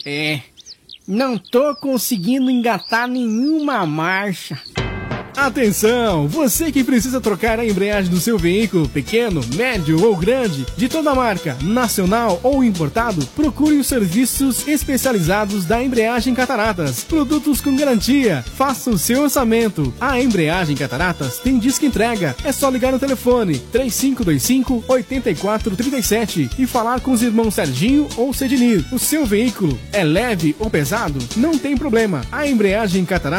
Não tô conseguindo engatar nenhuma marcha. Atenção! Você que precisa trocar a embreagem do seu veículo, pequeno, médio ou grande, de toda marca, nacional ou importado, procure os serviços especializados da Embreagem Cataratas. Produtos com garantia. Faça o seu orçamento. A Embreagem Cataratas tem disco entrega. É só ligar no telefone 3525-8437 e falar com os irmãos Serginho ou Cedinir. O seu veículo é leve ou pesado? Não tem problema. A Embreagem Cataratas